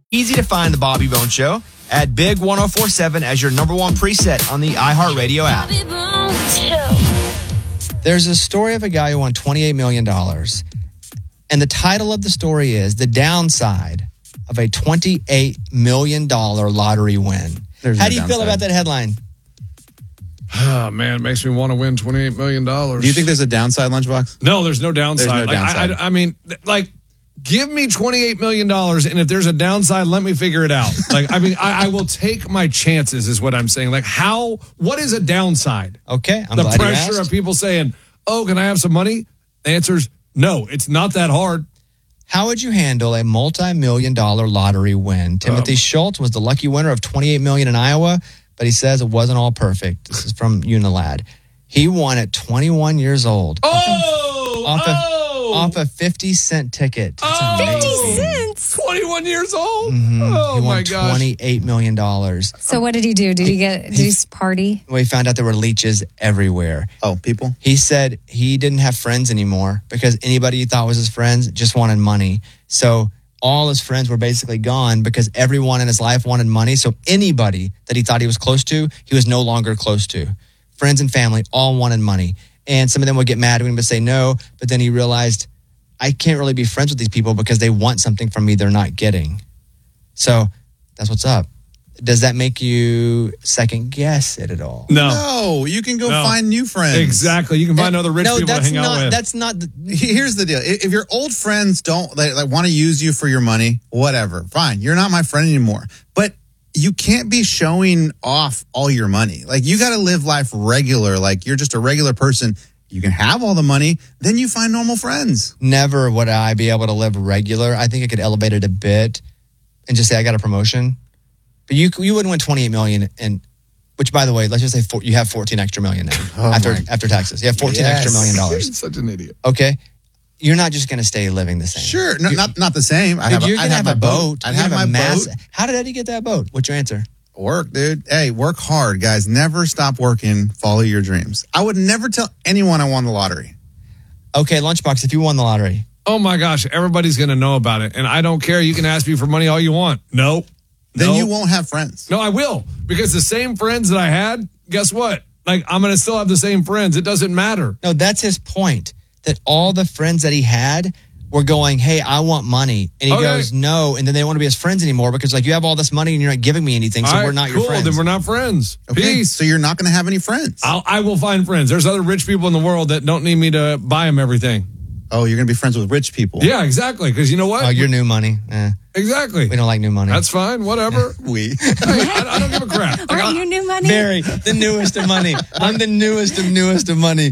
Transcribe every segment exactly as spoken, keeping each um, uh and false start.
Easy to find the Bobby Bones Show at Big ten forty-seven as your number one preset on the iHeartRadio app. There's a story of a guy who won twenty-eight million dollars. And the title of the story is The Downside of a twenty-eight million dollars Lottery Win. There's How no do you downside. feel about that headline? Oh, man, it makes me want to win twenty-eight million dollars. Do you think there's a downside, Lunchbox? No, there's no downside. There's no Like, downside. I, I, I mean, like, give me twenty-eight million dollars, and if there's a downside, let me figure it out. Like, I mean, I, I will take my chances, is what I'm saying. Like, how, what is a downside? Okay, I'm the glad you pressure asked. of people saying, oh, can I have some money? The answer's no, it's not that hard. How would you handle a multi-million dollar lottery win? Timothy Um, Schultz was the lucky winner of twenty-eight million dollars in Iowa, but he says it wasn't all perfect. This is from Unilad. He won at twenty-one years old. Oh, off a, oh, off a fifty cent ticket. That's Oh. amazing. fifty cents. twenty-one years old? Mhm. Oh, he my won gosh. twenty-eight million dollars. So what did he do? Did he get, did he party? We found out there were leeches everywhere. Oh, people? He said he didn't have friends anymore because anybody he thought was his friends just wanted money. So all his friends were basically gone because everyone in his life wanted money. So anybody that he thought he was close to, he was no longer close to. Friends and family all wanted money. And some of them would get mad at him and say no. But then he realized, I can't really be friends with these people because they want something from me they're not getting. So that's what's up. Does that make you second guess it at all? No. No, you can go No. find new friends. Exactly. You can find other rich no, people to that's hang not, out with. That's not. The, Here's the deal. If your old friends don't like, like want to use you for your money, whatever, fine. You're not my friend anymore. But you can't be showing off all your money. Like, you got to live life regular. Like, you're just a regular person. You can have all the money. Then you find normal friends. Never would I be able to live regular. I think I could elevate it a bit and just say I got a promotion. But you you wouldn't win twenty-eight million dollars, and which, by the way, let's just say four, you have fourteen extra million now Oh after my- after taxes. You have fourteen Yes. extra million dollars. You're such an idiot. Okay, you're not just going to stay living the same. Sure. No, You- not not the same. I'd Dude, have, a, you're I'd gonna have, have, my a boat. boat. I'd You're have gonna my mass- boat. How did Eddie get that boat? What's your answer? Work, dude. Hey, work hard, guys. Never stop working. Follow your dreams. I would never tell anyone I won the lottery. Okay, Lunchbox, if you won the lottery. Oh, my gosh. Everybody's going to know about it. And I don't care. You can ask me for money all you want. No. Then no. you won't have friends. No, I will. Because the same friends that I had, guess what? Like, I'm going to still have the same friends. It doesn't matter. No, that's his point. That all the friends that he had were going, hey, I want money. And he Okay. goes, no. And then they don't want to be his friends anymore because, like, you have all this money and you're not giving me anything, so All right, we're not cool. your friends. Then we're not friends. Okay. Peace. So you're not going to have any friends. I'll, I will find friends. There's other rich people in the world that don't need me to buy them everything. Oh, you're going to be friends with rich people. Yeah, exactly. Because you know what? Oh, your new money. Eh, exactly. we don't like new money. That's fine. Whatever. We. Hey, I, I don't give a crap. Like, Aren't I- you new money? Very, the newest of money. I'm the newest of newest of money.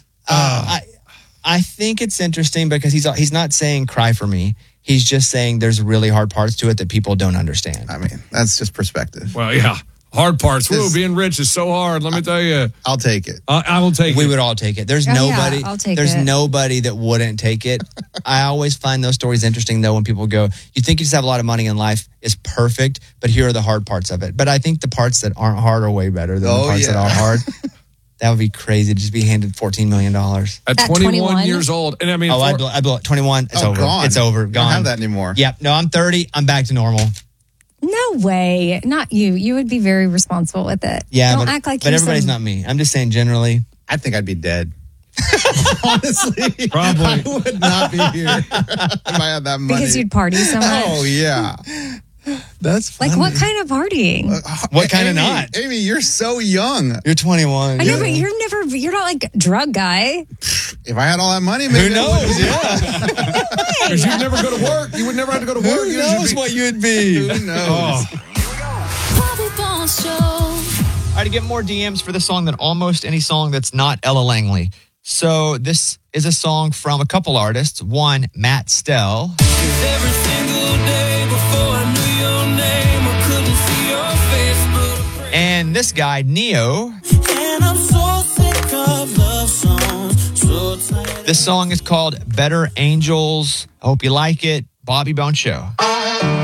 Uh, I, I think it's interesting because he's he's not saying cry for me. He's just saying there's really hard parts to it that people don't understand. I mean, that's just perspective. Well, yeah. Hard parts. Woo, This- being rich is so hard. Let me tell you. I'll take it. I, I will take We it. would all take it. There's Oh, yeah, nobody. I'll take there's it. nobody that wouldn't take it. I always find those stories interesting, though, when people go, "You think you just have a lot of money in life is perfect, but here are the hard parts of it." But I think the parts that aren't hard are way better than Oh, the parts that yeah. are hard. That would be crazy to just be handed fourteen million dollars. At At twenty-one, twenty-one? years old. And I mean, Oh, I for- blow, I blow it. twenty-one. It's Oh, over. gone. It's over. Don't Gone. have that anymore. Yep. No, I'm thirty. I'm back to normal. No way. Not you. You would be very responsible with it. Yeah, Don't but, act like but you're everybody's some- not me. I'm just saying generally. I think I'd be dead. Honestly. Probably. I would not be here if I had that money. Because you'd party so much. Oh, yeah. That's Like what kind of partying? What kind of Amy, not? Amy, you're so young. You're twenty-one. I know, but you're never, you're not like a drug guy. If I had all that money, Who maybe I knows? would. Yeah. Because you'd never go to work. You would never have to go to work. Who You knows should be- what you'd be? Who knows? Oh. Bobby Bones Show. All right, to get more D Ms for the song than almost any song that's not Ella Langley. So this is a song from a couple artists. One, Matt Stell. Every single day before I knew your name, I couldn't see your face, but And this guy, Neo. and I'm so sick of love songs. So tired. This song is called Better Angels. I hope you like it. Bobby Bones Show.